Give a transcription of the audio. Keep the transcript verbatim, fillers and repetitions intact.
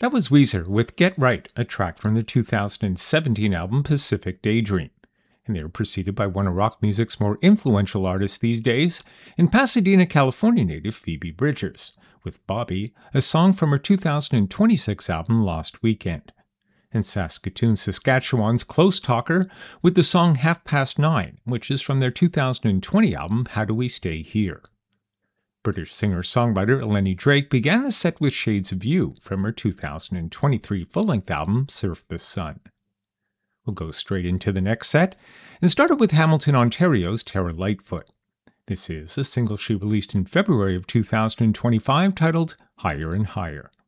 That was Weezer with Get Right, a track from their two thousand seventeen album Pacific Daydream. And they were preceded by one of rock music's more influential artists these days, in Pasadena, California native Phoebe Bridgers, with Bobby, a song from her two thousand twenty-six album Lost Weekend. And Saskatoon, Saskatchewan's Close Talker with the song Half Past Nine, which is from their two thousand twenty album How Do We Stay Here. British singer-songwriter Eleni Drake began the set with Shades of You from her two thousand twenty-three full-length album Surf the Sun. We'll go straight into the next set and started with Hamilton, Ontario's Tara Lightfoot. This is a single she released in February of two thousand twenty-five titled Higher and Higher.